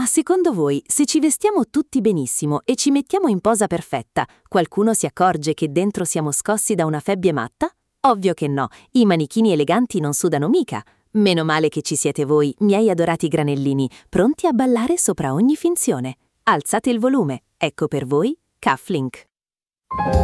Ma secondo voi, se ci vestiamo tutti benissimo e ci mettiamo in posa perfetta, qualcuno si accorge che dentro siamo scossi da una febbia matta? Ovvio che no, i manichini eleganti non sudano mica. Meno male che ci siete voi, miei adorati granellini, pronti a ballare sopra ogni finzione. Alzate il volume, ecco per voi Cufflink.